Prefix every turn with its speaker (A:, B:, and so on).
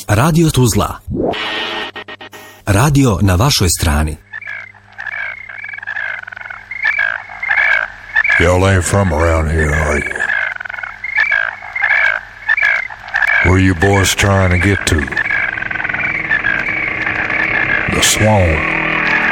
A: Radio Tuzla. Radio na vašoj strani.
B: Y'all ain't from around here, are you? Where you boys trying to get to? The Swamp.